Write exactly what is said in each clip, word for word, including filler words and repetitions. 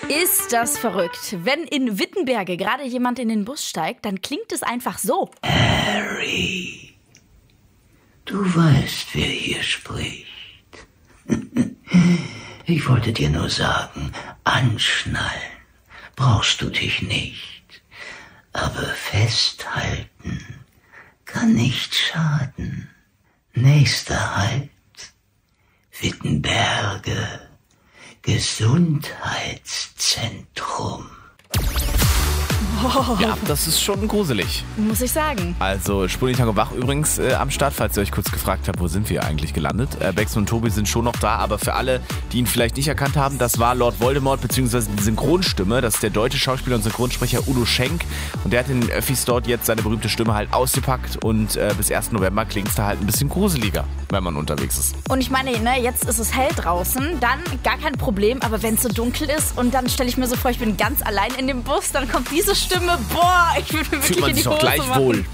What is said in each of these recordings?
Ist das verrückt? Wenn in Wittenberge gerade jemand in den Bus steigt, dann klingt es einfach so. Harry, du weißt, wer hier spricht. Ich wollte dir nur sagen, anschnallen brauchst du dich nicht. Aber festhalten kann nicht schaden. Nächster Halt, Wittenberge Gesundheitszentrum. Oh. Ja, das ist schon gruselig. Muss ich sagen. Also Sputnik und Wach übrigens äh, am Start, falls ihr euch kurz gefragt habt, wo sind wir eigentlich gelandet. Äh, Bex und Tobi sind schon noch da, aber für alle, die ihn vielleicht nicht erkannt haben, das war Lord Voldemort bzw. die Synchronstimme. Das ist der deutsche Schauspieler und Synchronsprecher Udo Schenk. Und der hat in den Öffis dort jetzt seine berühmte Stimme halt ausgepackt. Und äh, bis ersten November klingt es da halt ein bisschen gruseliger, wenn man unterwegs ist. Und ich meine, ne, jetzt ist es hell draußen, dann gar kein Problem. Aber wenn es so dunkel ist und dann stelle ich mir so vor, ich bin ganz allein in dem Bus, dann kommt diese Stimme. Boah, ich würde mir Fühlt wirklich man in die sich Hose doch gleich machen. wohl.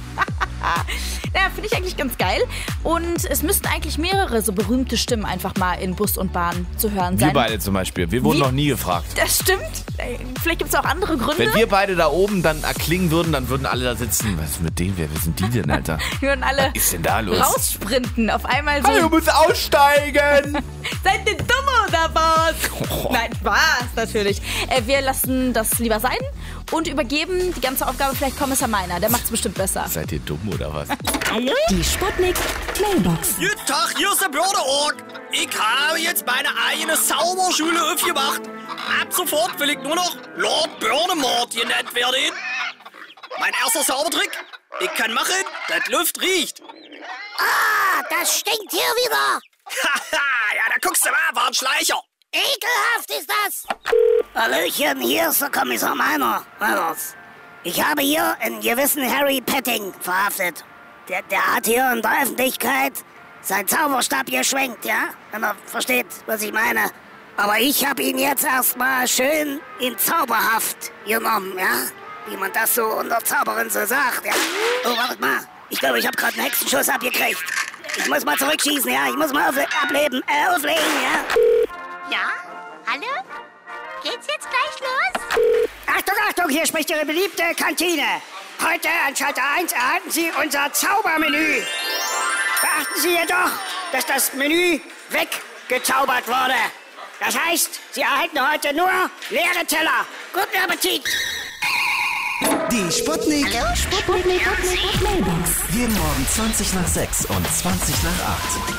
Ja, finde ich eigentlich ganz geil. Und es müssten eigentlich mehrere so berühmte Stimmen einfach mal in Bus und Bahn zu hören sein. Wir beide zum Beispiel. Wir wurden Wie? noch nie gefragt. Das stimmt. Vielleicht gibt es auch andere Gründe. Wenn wir beide da oben dann erklingen würden, dann würden alle da sitzen. Was ist mit denen? Wer sind die denn, Alter? Wir würden alle Was ist denn da los? raussprinten. Auf einmal so. Hey, du musst aussteigen! Seid ihr dumm oder was? Oh. Nein, Spaß natürlich. Äh, wir lassen das lieber sein und übergeben die ganze Aufgabe vielleicht Kommissar Meiner. Der macht's bestimmt besser. Seid ihr dumm oder was? Hallo? Die Sputnik Mailbox. Guten Tag, hier ist der Bördeorg. Ich habe jetzt meine eigene Zauberschule aufgemacht. Ab sofort will ich nur noch Lord Börnemort genannt werden. Mein erster Zaubertrick. Ich kann machen, dass Luft riecht. Ah, das stinkt hier wieder. Haha, ja, da guckst du mal, war ein Schleicher. Ekelhaft ist das. Hallöchen, hier ist der Kommissar Meiner. Meiners. Ich habe hier einen gewissen Harry Petting verhaftet. Der, der hat hier in der Öffentlichkeit seinen Zauberstab geschwenkt, ja? Wenn er versteht, was ich meine. Aber ich habe ihn jetzt erstmal schön in Zauberhaft genommen, ja? Wie man das so unter Zauberin so sagt, ja? Oh, warte mal. Ich glaube, ich habe gerade einen Hexenschuss abgekriegt. Ich muss mal zurückschießen, ja? Ich muss mal auf, ableben, äh, auflegen, ja? Ja? Hallo? Geht's jetzt gleich los? Achtung, Achtung, hier spricht Ihre beliebte Kantine. Heute an Schalter eins erhalten Sie unser Zaubermenü. Beachten Sie jedoch, dass das Menü weggezaubert wurde. Das heißt, Sie erhalten heute nur leere Teller. Guten Appetit! Die Sputnik. Hallo, Sputnik. Jeden Morgen zwanzig nach sechs und zwanzig nach acht.